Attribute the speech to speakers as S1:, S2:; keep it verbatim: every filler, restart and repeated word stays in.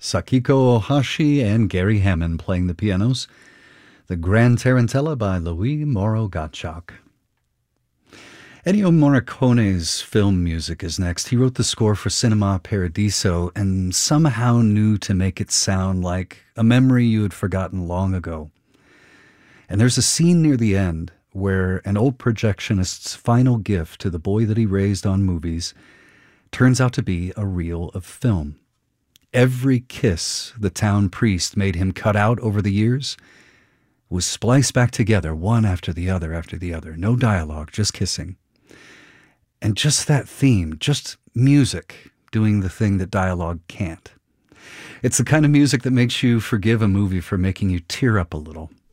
S1: Sakiko Ohashi and Gary Hammond playing the pianos. The Grand Tarantella by Louis Mauro Gottschalk. Ennio Morricone's film music is next. He wrote the score for Cinema Paradiso and somehow knew to make it sound like a memory you had forgotten long ago. And there's a scene near the end where an old projectionist's final gift to the boy that he raised on movies turns out to be a reel of film. Every kiss the town priest made him cut out over the years was spliced back together, one after the other after the other. No dialogue, just kissing. And just that theme, just music doing the thing that dialogue can't. It's the kind of music that makes you forgive a movie for making you tear up a little.